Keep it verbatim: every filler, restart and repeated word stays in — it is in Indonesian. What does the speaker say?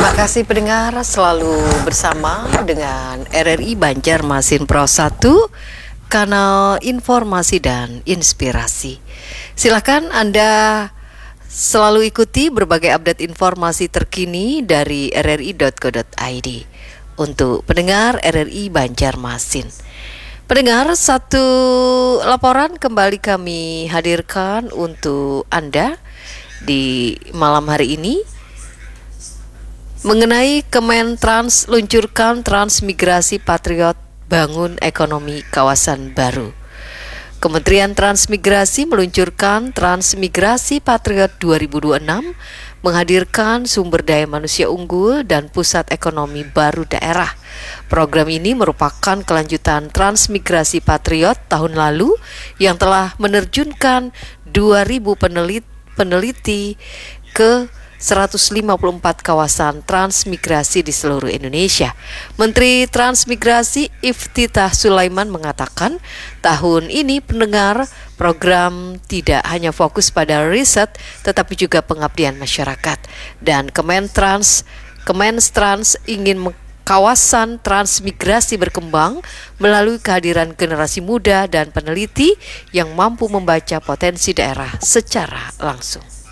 Terima kasih pendengar, selalu bersama dengan R R I Banjarmasin Pro satu, kanal informasi dan inspirasi. Silakan Anda selalu ikuti berbagai update informasi terkini dari r r i dot co dot i d untuk pendengar R R I Banjarmasin. Pendengar, satu laporan kembali kami hadirkan untuk Anda di malam hari ini mengenai Kementrans luncurkan Transmigrasi Patriot Bangun Ekonomi Kawasan Baru. Kementerian Transmigrasi meluncurkan Transmigrasi Patriot dua ribu dua puluh enam, menghadirkan sumber daya manusia unggul dan pusat ekonomi baru daerah. Program ini merupakan kelanjutan Transmigrasi Patriot tahun lalu yang telah menerjunkan dua ribu peneliti, peneliti ke seratus lima puluh empat kawasan transmigrasi di seluruh Indonesia. Menteri Transmigrasi Iftitah Sulaiman mengatakan, tahun ini pendengar program tidak hanya fokus pada riset, tetapi juga pengabdian masyarakat. Dan Kementrans, Kementrans ingin kawasan transmigrasi berkembang melalui kehadiran generasi muda dan peneliti yang mampu membaca potensi daerah secara langsung.